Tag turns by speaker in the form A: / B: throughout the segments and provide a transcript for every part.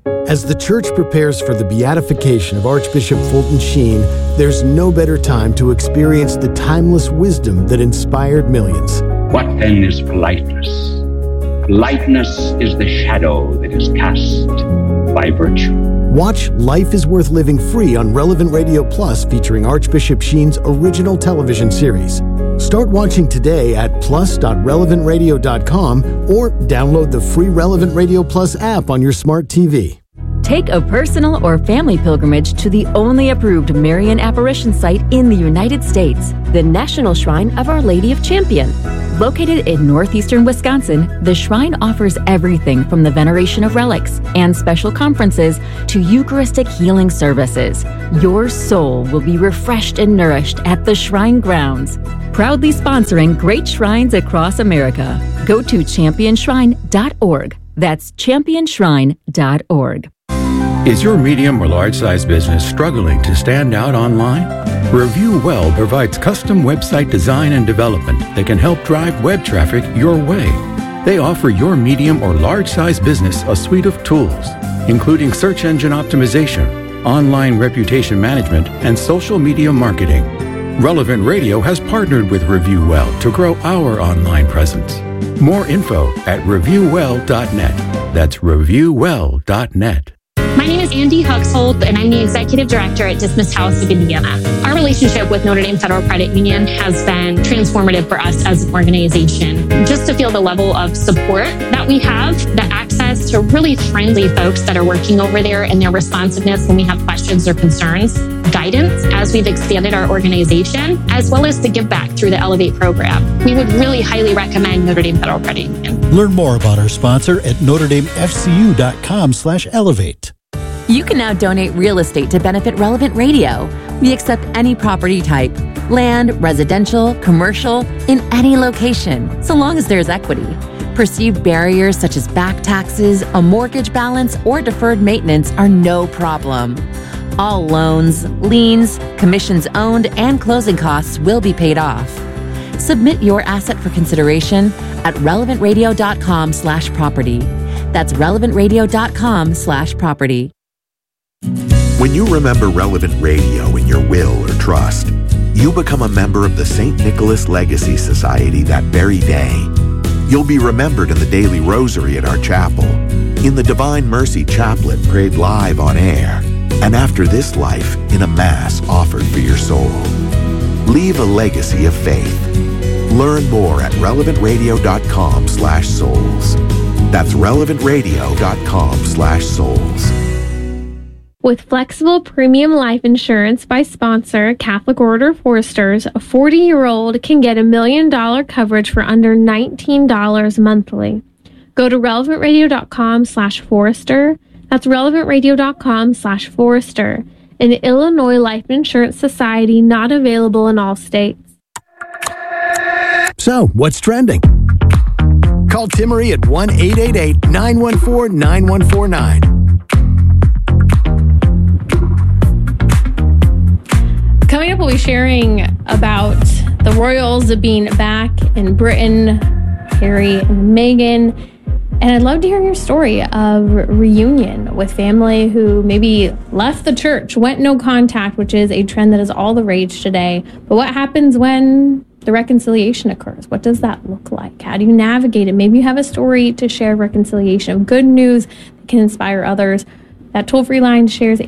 A: As the Church prepares for the beatification of Archbishop Fulton Sheen, there's no better time to experience the timeless wisdom that inspired millions.
B: What then is politeness? Politeness is the shadow that is cast by virtue.
A: Watch Life is Worth Living free on Relevant Radio Plus, featuring Archbishop Sheen's original television series. Start watching today at plus.relevantradio.com or download the free Relevant Radio Plus app on your smart TV.
C: Take a personal or family pilgrimage to the only approved Marian apparition site in the United States, the National Shrine of Our Lady of Champion. Located in northeastern Wisconsin, the shrine offers everything from the veneration of relics and special conferences to Eucharistic healing services. Your soul will be refreshed and nourished at the shrine grounds. Proudly sponsoring great shrines across America. Go to championshrine.org. That's championshrine.org.
D: Is your medium or large-size business struggling to stand out online? Review Well provides custom website design and development that can help drive web traffic your way. They offer your medium or large-size business a suite of tools, including search engine optimization, online reputation management, and social media marketing. Relevant Radio has partnered with Review Well to grow our online presence. More info at reviewwell.net. That's reviewwell.net.
E: My name is Andy Huxhold, and I'm the Executive Director at Dismissed House of Indiana. Our relationship with Notre Dame Federal Credit Union has been transformative for us as an organization. Just to feel the level of support that we have, the access to really friendly folks that are working over there, and their responsiveness when we have questions or concerns, guidance as we've expanded our organization, as well as the give back through the Elevate program. We would really highly recommend Notre Dame Federal Credit Union.
F: Learn more about our sponsor at NotreDameFCU.com/elevate.
C: You can now donate real estate to benefit Relevant Radio. We accept any property type, land, residential, commercial, in any location, so long as there's equity. Perceived barriers such as back taxes, a mortgage balance, or deferred maintenance are no problem. All loans, liens, commissions owned, and closing costs will be paid off. Submit your asset for consideration at relevantradio.com/property. That's relevantradio.com/property.
G: When you remember Relevant Radio in your will or trust, you become a member of the St. Nicholas Legacy Society that very day. You'll be remembered in the daily rosary at our chapel, in the Divine Mercy Chaplet prayed live on air, and after this life in a Mass offered for your soul. Leave a legacy of faith. Learn more at relevantradio.com/souls. That's relevantradio.com/souls.
H: With flexible premium life insurance by sponsor Catholic Order Foresters, a 40-year-old can get $1 million coverage for under $19 monthly. Go to relevantradio.com/Forester. That's relevantradio.com/Forester. An Illinois Life Insurance Society, not available in all states.
A: So, what's trending? Call Timmery at 1-888-914-9149.
H: Coming up, we'll be sharing about the royals being back in Britain, Harry and Meghan. And I'd love to hear your story of reunion with family who maybe left the church, went no contact, which is a trend that is all the rage today. But what happens when the reconciliation occurs? What does that look like? How do you navigate it? Maybe you have a story to share of reconciliation, of good news that can inspire others. That toll-free line shares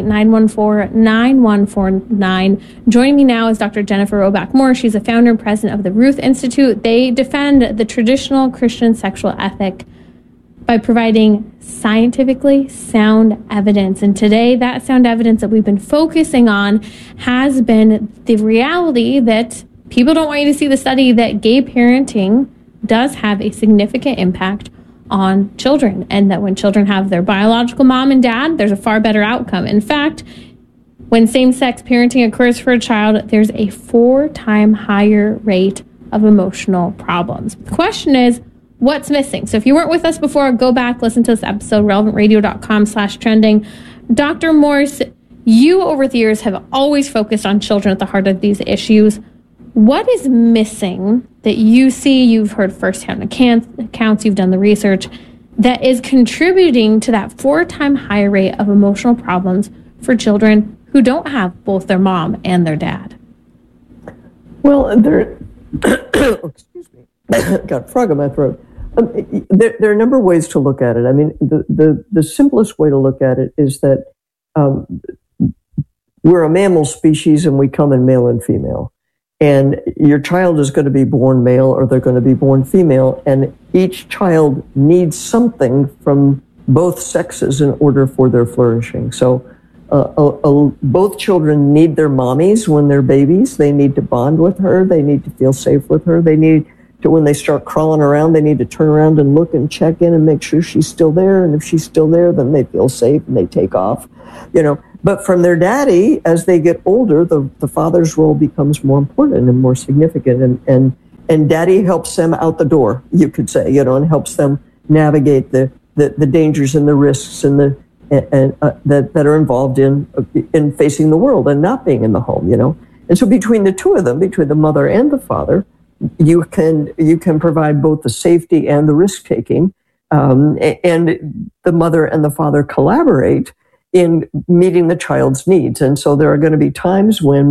H: 888-914-9149. Joining me now is Dr. Jennifer Roback-Moore. She's the founder and president of the Ruth Institute. They defend the traditional Christian sexual ethic by providing scientifically sound evidence. And today, that sound evidence that we've been focusing on has been the reality that people don't want you to see the study that gay parenting does have a significant impact on children, and that when children have their biological mom and dad, there's a far better outcome. In fact, when same-sex parenting occurs for a child, there's a 4-time higher rate of emotional problems. The question is, what's missing? So if you weren't with us before, go back, listen to this episode, relevantradio.com/trending. Dr. Morse, you over the years have always focused on children at the heart of these issues. What is missing that you see, you've heard firsthand accounts, you've done the research, that is contributing to that 4-time higher rate of emotional problems for children who don't have both their mom and their dad?
I: Well, excuse me, got a frog in my throat. There are a number of ways to look at it. I mean, the simplest way to look at it is that we're a mammal species and we come in male and female. And your child is going to be born male or they're going to be born female. And each child needs something from both sexes in order for their flourishing. So both children need their mommies when they're babies. They need to bond with her. They need to feel safe with her. They need to, when they start crawling around, they need to turn around and look and check in and make sure she's still there. And if she's still there, then they feel safe and they take off, you know. But from their daddy, as they get older, the father's role becomes more important and more significant. And daddy helps them out the door, you could say, you know, and helps them navigate the dangers and the risks and that are involved in facing the world and not being in the home, you know. And so between the two of them, between the mother and the father, you can provide both the safety and the risk taking, and the mother and the father collaborate in meeting the child's needs. And so there are going to be times when